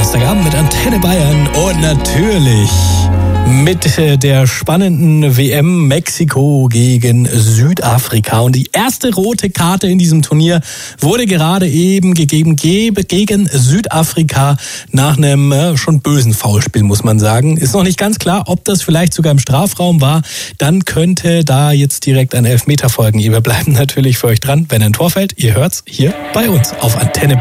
Samstagabend mit Antenne Bayern und natürlich mit der spannenden WM Mexiko gegen Südafrika. Und die erste rote Karte in diesem Turnier wurde gerade eben gegeben gegen Südafrika nach einem schon bösen Foulspiel, muss man sagen. Ist noch nicht ganz klar, ob das vielleicht sogar im Strafraum war. Dann könnte da jetzt direkt ein Elfmeter folgen. Wir bleiben natürlich für euch dran, wenn ein Tor fällt. Ihr hört's hier bei uns auf Antenne Bayern.